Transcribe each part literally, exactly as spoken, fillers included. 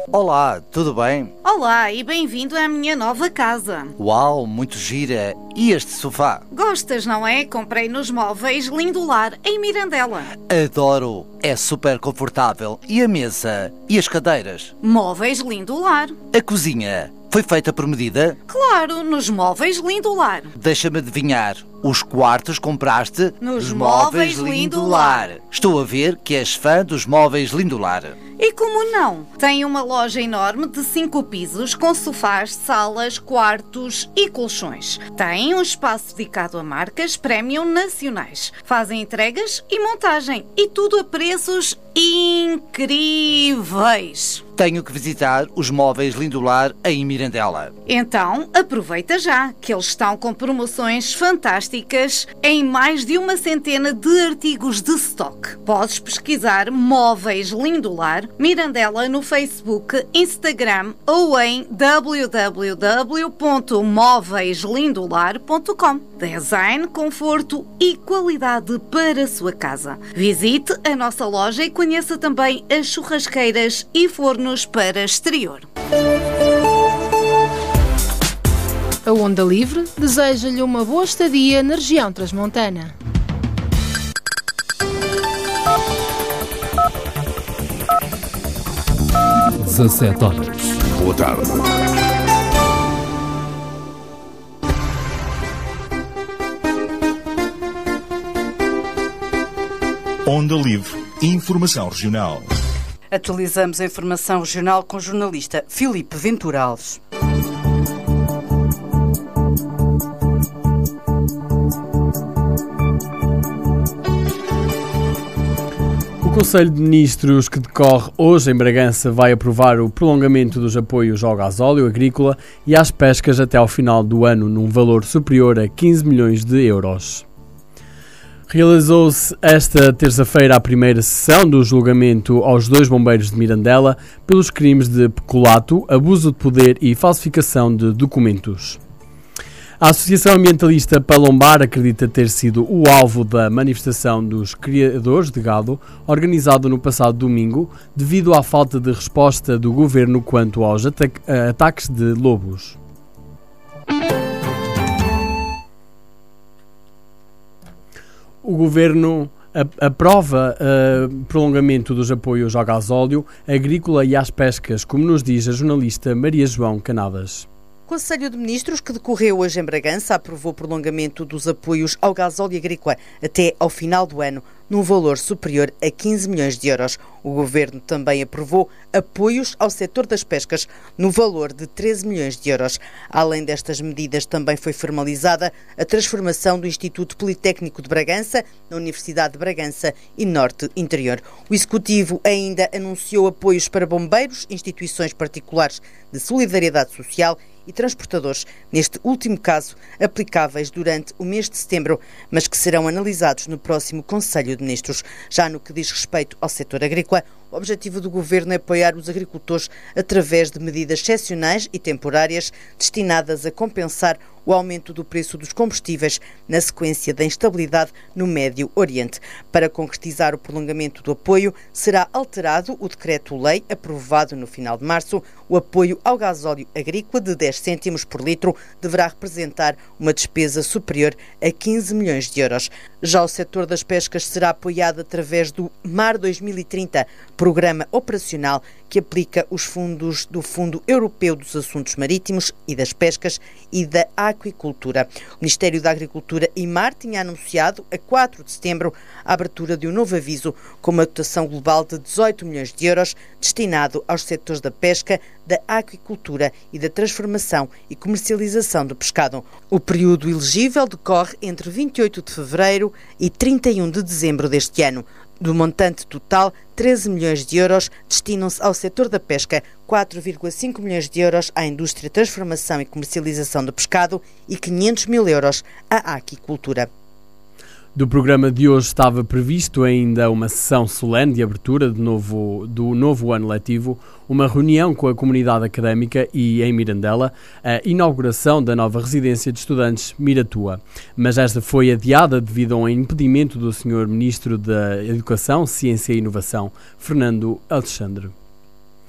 Olá, tudo bem? Olá e bem-vindo à minha nova casa. Uau, muito gira. E este sofá? Gostas, não é? Comprei nos móveis Lindolar, em Mirandela. Adoro, é super confortável. E a mesa? E as cadeiras? Móveis Lindolar. A cozinha? Foi feita por medida? Claro, nos móveis Lindolar. Deixa-me adivinhar. Os quartos compraste nos móveis Lindolar. Estou a ver que és fã dos móveis Lindolar. E como não? Tem uma loja enorme de cinco pisos com sofás, salas, quartos e colchões. Tem um espaço dedicado a marcas premium nacionais. Fazem entregas e montagem. E tudo a preços incríveis. Tenho que visitar os móveis Lindolar em Mirandela. Então, aproveita já, que eles estão com promoções fantásticas em mais de uma centena de artigos de stock. Podes pesquisar Móveis Lindolar, Mirandela no Facebook, Instagram ou em w w w ponto móveis lindolar ponto com. Design, conforto e qualidade para a sua casa. Visite a nossa loja e conheça também as churrasqueiras e fornos para exterior. A Onda Livre deseja-lhe uma boa estadia na região transmontana. dezassete horas. Boa tarde. Onda Livre. Informação regional. Atualizamos a informação regional com o jornalista Filipe Ventura Alves. O Conselho de Ministros que decorre hoje em Bragança vai aprovar o prolongamento dos apoios ao gasóleo agrícola e às pescas até ao final do ano num valor superior a quinze milhões de euros. Realizou-se esta terça-feira a primeira sessão do julgamento aos dois bombeiros de Mirandela pelos crimes de peculato, abuso de poder e falsificação de documentos. A Associação Ambientalista Palombar acredita ter sido o alvo da manifestação dos criadores de gado, organizado no passado domingo, devido à falta de resposta do governo quanto aos ata- ataques de lobos. O governo aprova o uh, prolongamento dos apoios ao gasóleo agrícola e às pescas, como nos diz a jornalista Maria João Canadas. O Conselho de Ministros, que decorreu hoje em Bragança, aprovou o prolongamento dos apoios ao gasóleo agrícola até ao final do ano, num valor superior a quinze milhões de euros. O Governo também aprovou apoios ao setor das pescas, no valor de treze milhões de euros. Além destas medidas, também foi formalizada a transformação do Instituto Politécnico de Bragança na Universidade de Bragança e Norte Interior. O Executivo ainda anunciou apoios para bombeiros, instituições particulares de solidariedade social e transportadores, neste último caso, aplicáveis durante o mês de setembro, mas que serão analisados no próximo Conselho de Ministros. Já no que diz respeito ao setor agrícola, o objetivo do Governo é apoiar os agricultores através de medidas excepcionais e temporárias destinadas a compensar o aumento do preço dos combustíveis na sequência da instabilidade no Médio Oriente. Para concretizar o prolongamento do apoio, será alterado o decreto-lei aprovado no final de março. O apoio ao gasóleo agrícola de dez cêntimos por litro deverá representar uma despesa superior a quinze milhões de euros. Já o setor das pescas será apoiado através do Mar dois mil e trinta, programa operacional que aplica os fundos do Fundo Europeu dos Assuntos Marítimos e das Pescas e da Aquicultura. O Ministério da Agricultura e Mar tinha anunciado, a quatro de setembro, a abertura de um novo aviso com uma dotação global de dezoito milhões de euros destinado aos setores da pesca, da aquicultura e da transformação e comercialização do pescado. O período elegível decorre entre vinte e oito de fevereiro e trinta e um de dezembro deste ano. Do montante total, treze milhões de euros destinam-se ao setor da pesca, quatro vírgula cinco milhões de euros à indústria, transformação e comercialização do pescado e quinhentos mil euros à aquicultura. Do programa de hoje estava previsto ainda uma sessão solene de abertura de novo, do novo ano letivo, uma reunião com a comunidade académica e, em Mirandela, a inauguração da nova residência de estudantes Miratua. Mas esta foi adiada devido a um impedimento do senhor Ministro da Educação, Ciência e Inovação, Fernando Alexandre.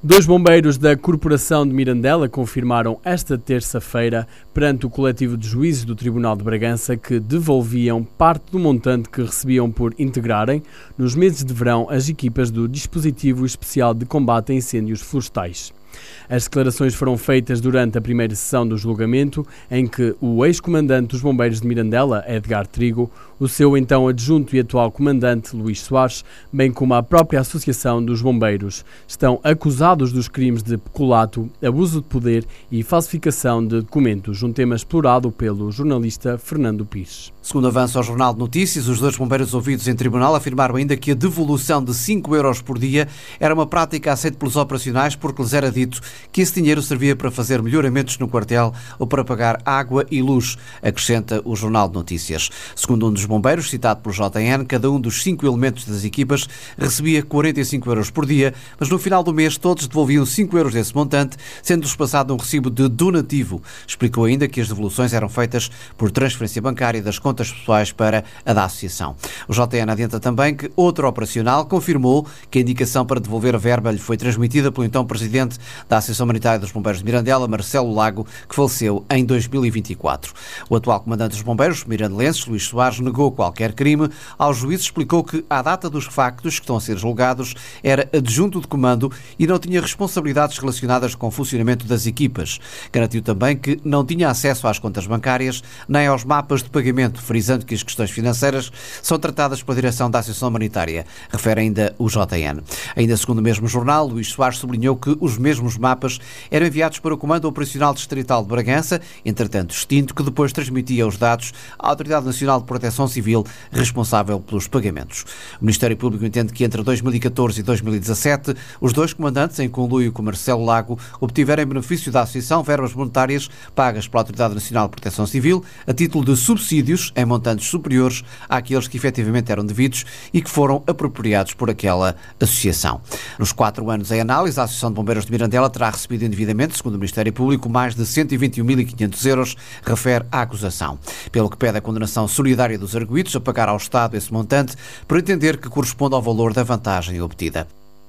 Dois bombeiros da Corporação de Mirandela confirmaram esta terça-feira perante o coletivo de juízes do Tribunal de Bragança que devolviam parte do montante que recebiam por integrarem, nos meses de verão, as equipas do Dispositivo Especial de Combate a Incêndios Florestais. As declarações foram feitas durante a primeira sessão do julgamento, em que o ex-comandante dos bombeiros de Mirandela, Edgar Trigo, o seu então adjunto e atual comandante, Luís Soares, bem como a própria Associação dos Bombeiros, estão acusados dos crimes de peculato, abuso de poder e falsificação de documentos, um tema explorado pelo jornalista Fernando Pires. Segundo avança ao Jornal de Notícias, os dois bombeiros ouvidos em tribunal afirmaram ainda que a devolução de cinco euros por dia era uma prática aceita pelos operacionais porque lhes era dito que esse dinheiro servia para fazer melhoramentos no quartel ou para pagar água e luz, acrescenta o Jornal de Notícias. Segundo um dos bombeiros, citado pelo J N, cada um dos cinco elementos das equipas recebia quarenta e cinco euros por dia, mas no final do mês todos devolviam cinco euros desse montante, sendo-lhes passado um recibo de donativo. Explicou ainda que as devoluções eram feitas por transferência bancária das contas pessoais para a da associação. O J N adianta também que outro operacional confirmou que a indicação para devolver a verba lhe foi transmitida pelo então presidente da Associação Humanitária dos Bombeiros de Mirandela, Marcelo Lago, que faleceu em dois mil e vinte e quatro. O atual comandante dos bombeiros, mirandelenses, Luís Soares, negou qualquer crime. Ao juiz explicou que, à data dos factos que estão a ser julgados, era adjunto de comando e não tinha responsabilidades relacionadas com o funcionamento das equipas. Garantiu também que não tinha acesso às contas bancárias nem aos mapas de pagamento, frisando que as questões financeiras são tratadas pela direção da Associação Humanitária, refere ainda o J N. Ainda segundo o mesmo jornal, Luís Soares sublinhou que os mesmos mapas eram enviados para o Comando Operacional Distrital de Bragança, entretanto extinto, que depois transmitia os dados à Autoridade Nacional de Proteção Civil, responsável pelos pagamentos. O Ministério Público entende que entre dois mil e catorze e dois mil e dezassete, os dois comandantes, em conluio com Marcelo Lago, obtiveram em benefício da Associação verbas monetárias pagas pela Autoridade Nacional de Proteção Civil a título de subsídios em montantes superiores àqueles que efetivamente eram devidos e que foram apropriados por aquela associação. Nos quatro anos em análise, a Associação de Bombeiros de Mirandela terá recebido indevidamente, segundo o Ministério Público, mais de cento e vinte e um mil e quinhentos euros, refere a acusação. Pelo que pede a condenação solidária dos arguidos a pagar ao Estado esse montante, por entender que corresponde ao valor da vantagem obtida.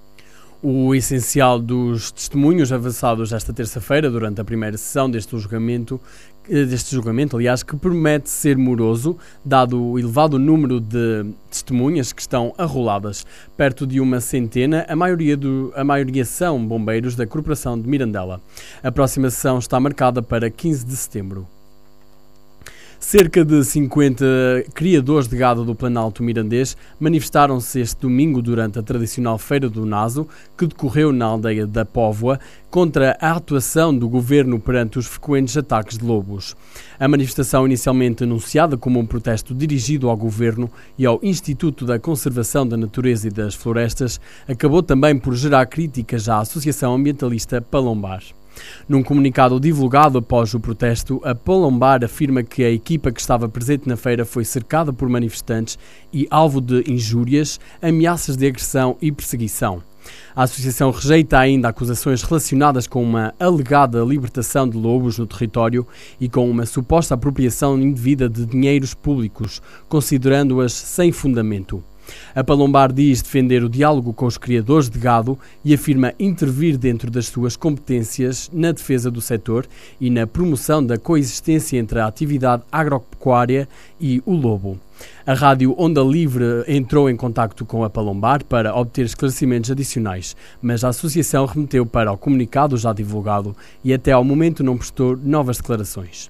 O essencial dos testemunhos avançados esta terça-feira, durante a primeira sessão deste julgamento, deste julgamento, aliás, que promete ser moroso, dado o elevado número de testemunhas que estão arroladas. Perto de uma centena, a maioria, do, a maioria são bombeiros da Corporação de Mirandela. A próxima sessão está marcada para quinze de setembro. Cerca de cinquenta criadores de gado do Planalto Mirandês manifestaram-se este domingo durante a tradicional Feira do Naso, que decorreu na aldeia da Póvoa, contra a atuação do governo perante os frequentes ataques de lobos. A manifestação, inicialmente anunciada como um protesto dirigido ao governo e ao Instituto da Conservação da Natureza e das Florestas, acabou também por gerar críticas à Associação Ambientalista Palombar. Num comunicado divulgado após o protesto, a Palombar afirma que a equipa que estava presente na feira foi cercada por manifestantes e alvo de injúrias, ameaças de agressão e perseguição. A associação rejeita ainda acusações relacionadas com uma alegada libertação de lobos no território e com uma suposta apropriação indevida de dinheiros públicos, considerando-as sem fundamento. A Palombar diz defender o diálogo com os criadores de gado e afirma intervir dentro das suas competências na defesa do setor e na promoção da coexistência entre a atividade agropecuária e o lobo. A rádio Onda Livre entrou em contacto com a Palombar para obter esclarecimentos adicionais, mas a associação remeteu para o comunicado já divulgado e até ao momento não prestou novas declarações.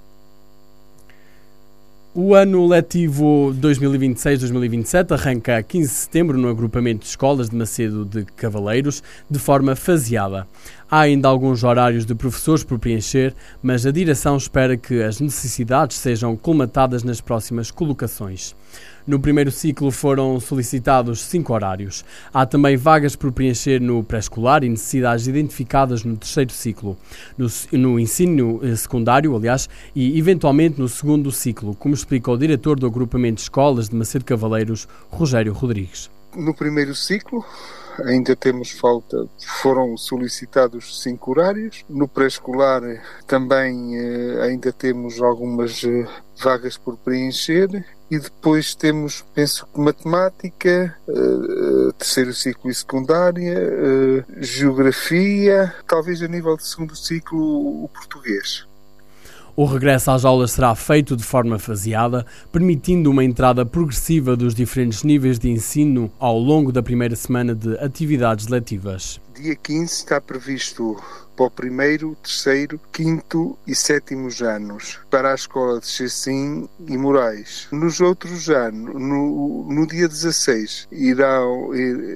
O ano letivo dois mil e vinte e seis dois mil e vinte e sete arranca a quinze de setembro no agrupamento de escolas de Macedo de Cavaleiros, de forma faseada. Há ainda alguns horários de professores por preencher, mas a direção espera que as necessidades sejam colmatadas nas próximas colocações. No primeiro ciclo foram solicitados cinco horários. Há também vagas por preencher no pré-escolar e necessidades identificadas no terceiro ciclo, no, no ensino secundário, aliás, e eventualmente no segundo ciclo, como explica o diretor do agrupamento de escolas de Macedo Cavaleiros, Rogério Rodrigues. No primeiro ciclo ainda temos falta, foram solicitados cinco horários. No pré-escolar também eh, ainda temos algumas eh, vagas por preencher e depois temos, penso que matemática, uh, terceiro ciclo e secundária, uh, geografia, talvez a nível de segundo ciclo o português. O regresso às aulas será feito de forma faseada, permitindo uma entrada progressiva dos diferentes níveis de ensino ao longo da primeira semana de atividades letivas. Dia quinze está previsto para o primeiro, terceiro, quinto e sétimos anos, para a escola de Chessim e Moraes. Nos outros anos, no, no dia dezasseis, irão,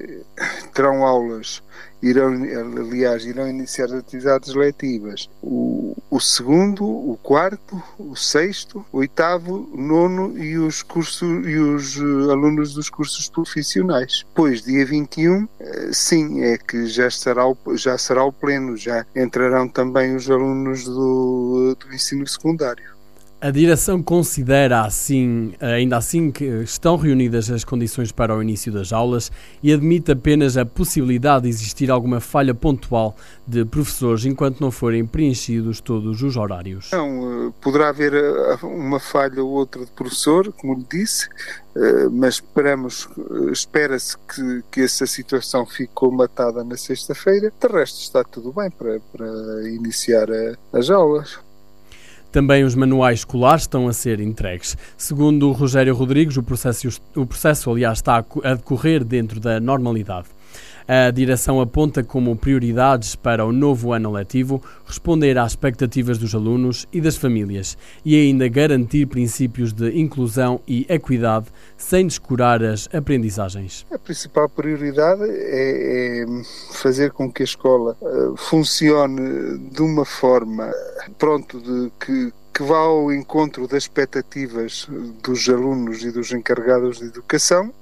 terão aulas, irão, aliás, irão iniciar as atividades letivas. O, o segundo, o quarto, o sexto, o oitavo, o nono e os, cursos, e os uh, alunos dos cursos profissionais. Depois, dia vinte e um, uh, sim, é que já será, o, já será o pleno, já entrarão também os alunos do, do ensino secundário. A direção considera assim, ainda assim que estão reunidas as condições para o início das aulas e admite apenas a possibilidade de existir alguma falha pontual de professores enquanto não forem preenchidos todos os horários. Não, poderá haver uma falha ou outra de professor, como lhe disse, mas esperamos, espera-se que, que essa situação fique colmatada na sexta-feira. De resto está tudo bem para, para iniciar a, as aulas. Também os manuais escolares estão a ser entregues. Segundo o Rogério Rodrigues, o processo, o processo aliás, está a decorrer dentro da normalidade. A direção aponta como prioridades para o novo ano letivo responder às expectativas dos alunos e das famílias e ainda garantir princípios de inclusão e equidade sem descurar as aprendizagens. A principal prioridade é, é fazer com que a escola uh, funcione de uma forma pronto, de que que vá ao encontro das expectativas dos alunos e dos encarregados de educação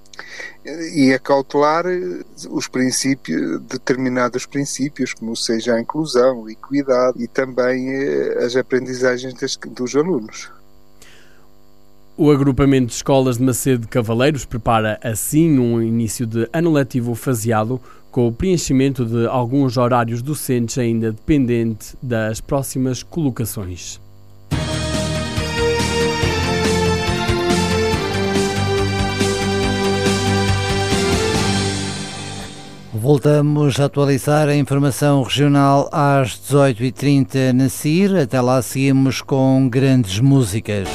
e acautelar os princípios, determinados princípios, como seja a inclusão, a equidade e também as aprendizagens das, dos alunos. O agrupamento de escolas de Macedo de Cavaleiros prepara assim um início de ano letivo faseado com o preenchimento de alguns horários docentes ainda dependente das próximas colocações. Voltamos a atualizar a informação regional às dezoito e trinta na C I R. Até lá seguimos com grandes músicas.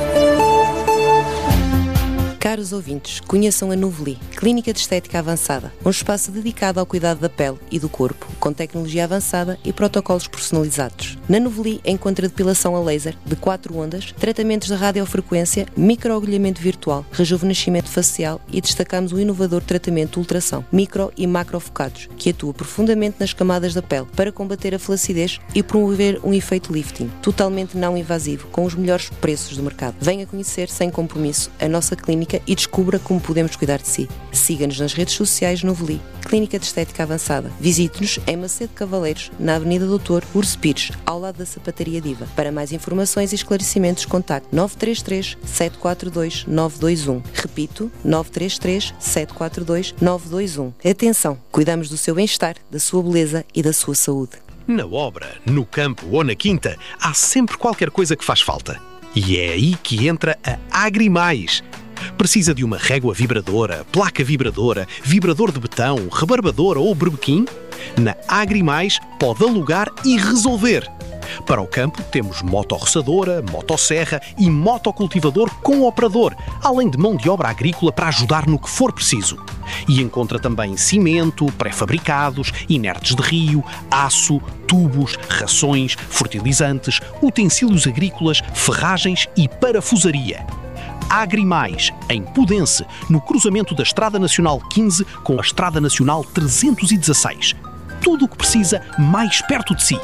Caros ouvintes, conheçam a Novely, Clínica de Estética Avançada, um espaço dedicado ao cuidado da pele e do corpo, com tecnologia avançada e protocolos personalizados. Na Novely encontra depilação a laser de quatro ondas, tratamentos de radiofrequência, microagulhamento virtual, rejuvenescimento facial e destacamos o inovador tratamento de ultração, micro e macrofocados, que atua profundamente nas camadas da pele para combater a flacidez e promover um efeito lifting, totalmente não invasivo, com os melhores preços do mercado. Venha conhecer sem compromisso a nossa clínica e descubra como podemos cuidar de si. Siga-nos nas redes sociais Novely, Clínica de Estética Avançada. Visite-nos em Macedo de Cavaleiros, na Avenida doutor Urso Pires, ao lado da Sapataria Diva. Para mais informações e esclarecimentos, contacte nove três três, sete quatro dois, nove dois um. Repito, nove três três, sete quatro dois, nove dois um. Atenção, cuidamos do seu bem-estar, da sua beleza e da sua saúde. Na obra, no campo ou na quinta, há sempre qualquer coisa que faz falta. E é aí que entra a Agrimais. Precisa de uma régua vibradora, placa vibradora, vibrador de betão, rebarbadora ou berbequim? Na Agrimais pode alugar e resolver. Para o campo temos motorroçadora, motosserra e motocultivador com operador, além de mão de obra agrícola para ajudar no que for preciso. E encontra também cimento, pré-fabricados, inertes de rio, aço, tubos, rações, fertilizantes, utensílios agrícolas, ferragens e parafusaria. Agrimais, em Pudense, no cruzamento da Estrada Nacional quinze com a Estrada Nacional trezentos e dezasseis. Tudo o que precisa mais perto de si.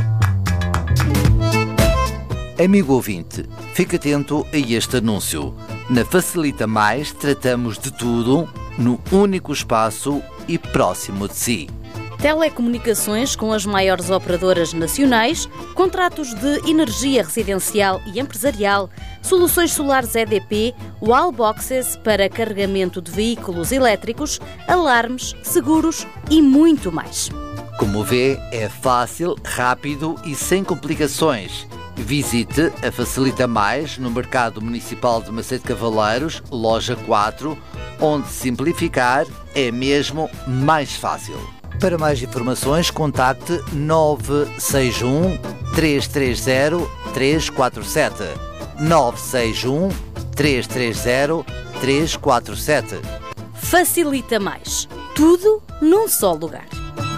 Amigo ouvinte, fique atento a este anúncio. Na Facilita Mais tratamos de tudo no único espaço e próximo de si. Telecomunicações com as maiores operadoras nacionais, contratos de energia residencial e empresarial, soluções solares E D P, wallboxes para carregamento de veículos elétricos, alarmes, seguros e muito mais. Como vê, é fácil, rápido e sem complicações. Visite a Facilita Mais no Mercado Municipal de Macedo de Cavaleiros, loja quatro, onde simplificar é mesmo mais fácil. Para mais informações, contacte nove seis um, três três zero, três quatro sete. nove seis um, três três zero, três quatro sete. Facilita Mais. Tudo num só lugar.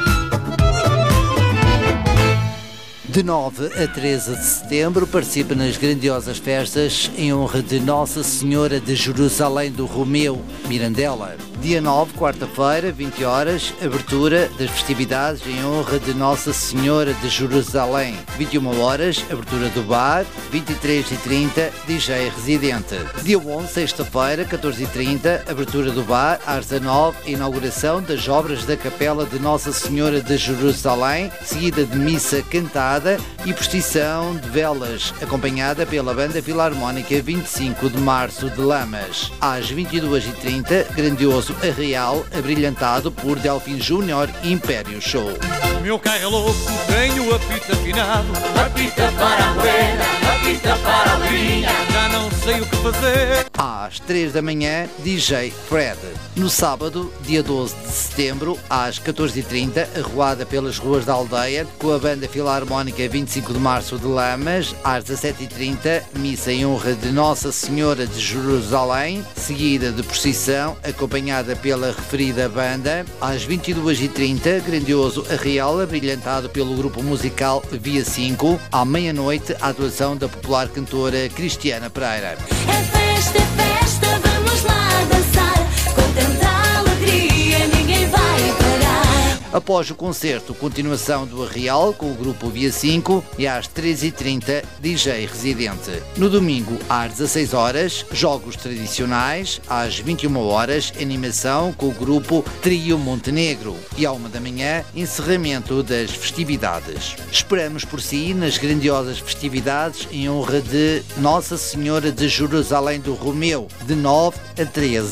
De nove a treze de setembro, participa nas grandiosas festas em honra de Nossa Senhora de Jerusalém do Romeu, Mirandela. Dia nove, quarta-feira, vinte horas, abertura das festividades em honra de Nossa Senhora de Jerusalém. vinte e uma horas, abertura do bar. vinte e três e trinta, D J residente. Dia onze, sexta-feira, catorze e trinta, abertura do bar. Às dezanove, inauguração das obras da Capela de Nossa Senhora de Jerusalém, seguida de missa cantada e procissão de velas, acompanhada pela Banda Filarmónica vinte e cinco de março de Lamas. Às vinte e duas e trinta, grandioso arraial abrilhantado por Delfim Júnior Império Show. Meu carro é louco, tenho apito afinado, apita para a morena, apita para a linha, já não sei o que fazer. Às três da manhã, D J Fred. No sábado, dia doze de setembro, às catorze e trinta, arruada pelas ruas da aldeia, com a Banda Filarmónica vinte e cinco de março de Lamas. Às dezassete e trinta, missa em honra de Nossa Senhora de Jerusalém, seguida de procissão, acompanhada pela referida banda. Às vinte e duas e trinta, grandioso arraial abrilhantado pelo grupo musical Via cinco. À meia-noite, a atuação da popular cantora Cristiana Pereira. É festa, é festa, vamos lá dançar, com tanta alegria ninguém vai parar. Após o concerto, continuação do arraial com o grupo Via cinco e às treze e trinta, D J residente. No domingo, às dezasseis horas, jogos tradicionais. Às vinte e uma horas, animação com o grupo Trio Montenegro. E à uma da manhã, encerramento das festividades. Esperamos por si nas grandiosas festividades em honra de Nossa Senhora de Jerusalém do Romeu, de nove a treze